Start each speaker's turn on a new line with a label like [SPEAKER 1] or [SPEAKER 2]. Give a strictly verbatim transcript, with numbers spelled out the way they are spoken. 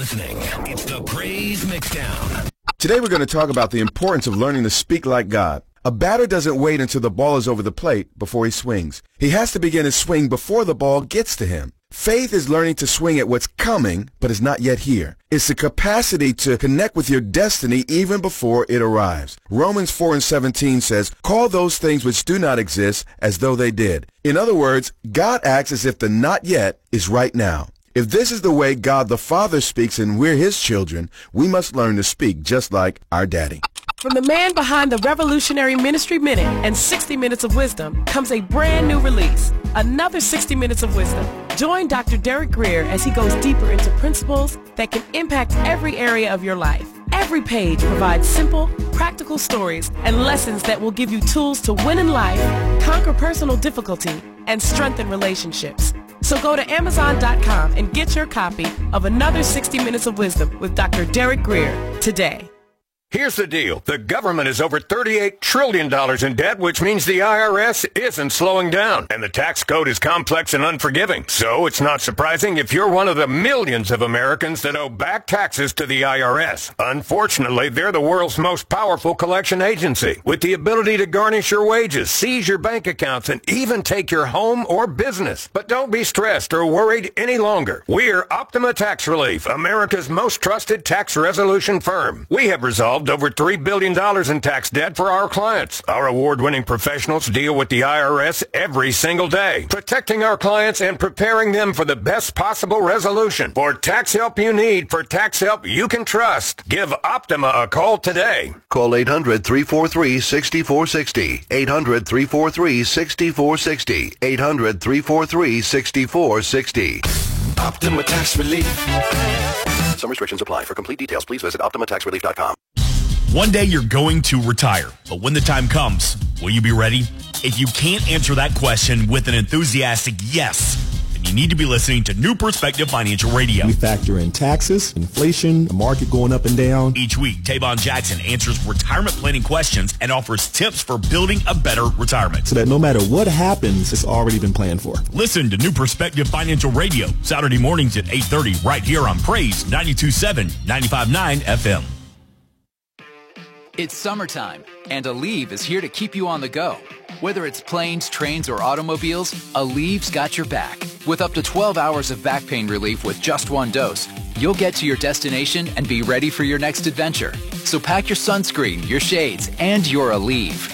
[SPEAKER 1] listening. It's the Praise Mixdown.
[SPEAKER 2] Today we're going to talk about the importance of learning to speak like God. A batter doesn't wait until the ball is over the plate before he swings. He has to begin his swing before the ball gets to him. Faith is learning to swing at what's coming, but is not yet here. It's the capacity to connect with your destiny even before it arrives. Romans four and seventeen says, "Call those things which do not exist as though they did." In other words, God acts as if the not yet is right now. If this is the way God the Father speaks and we're his children, we must learn to speak just like our daddy.
[SPEAKER 3] From the man behind the Revolutionary Ministry Minute and sixty Minutes of Wisdom comes a brand new release, another sixty Minutes of Wisdom. Join Doctor Derek Grier as he goes deeper into principles that can impact every area of your life. Every page provides simple, practical stories and lessons that will give you tools to win in life, conquer personal difficulty, and strengthen relationships. So go to Amazon dot com and get your copy of another sixty Minutes of Wisdom with Doctor Derek Grier today.
[SPEAKER 4] Here's the deal. The government is over thirty-eight trillion dollars in debt, which means the I R S isn't slowing down. And the tax code is complex and unforgiving. So it's not surprising if you're one of the millions of Americans that owe back taxes to the I R S. Unfortunately, they're the world's most powerful collection agency, with the ability to garnish your wages, seize your bank accounts, and even take your home or business. But don't be stressed or worried any longer. We're Optima Tax Relief, America's most trusted tax resolution firm. We have resolved over three billion dollars in tax debt for our clients. Our award-winning professionals deal with the I R S every single day, protecting our clients and preparing them for the best possible resolution. For tax help you need, for tax help you can trust, give Optima a call today.
[SPEAKER 5] Call eight hundred, three four three, six four six zero, eight hundred, three four three, six four six zero, eight hundred, three four three, six four six zero.
[SPEAKER 1] Optima Tax Relief.
[SPEAKER 5] Some restrictions apply. For complete details, please visit optima tax relief dot com.
[SPEAKER 6] One day you're going to retire, but when the time comes, will you be ready? If you can't answer that question with an enthusiastic yes, then you need to be listening to New Perspective Financial Radio.
[SPEAKER 7] We factor in taxes, inflation, the market going up and down.
[SPEAKER 6] Each week, Tavon Jackson answers retirement planning questions and offers tips for building a better retirement.
[SPEAKER 7] So that no matter what happens, it's already been planned for.
[SPEAKER 6] Listen to New Perspective Financial Radio, Saturday mornings at eight thirty, right here on Praise ninety-two point seven, ninety-five point nine F M.
[SPEAKER 8] It's summertime, and Aleve is here to keep you on the go. Whether it's planes, trains, or automobiles, Aleve's got your back. With up to twelve hours of back pain relief with just one dose, you'll get to your destination and be ready for your next adventure. So pack your sunscreen, your shades, and your Aleve.